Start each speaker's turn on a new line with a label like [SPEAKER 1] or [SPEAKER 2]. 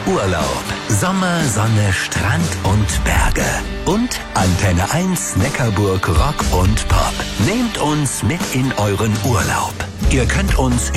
[SPEAKER 1] Urlaub. Sommer, Sonne, Strand und Berge. Und Antenne 1 Neckarburg Rock und Pop. Nehmt uns mit in euren Urlaub. Ihr könnt uns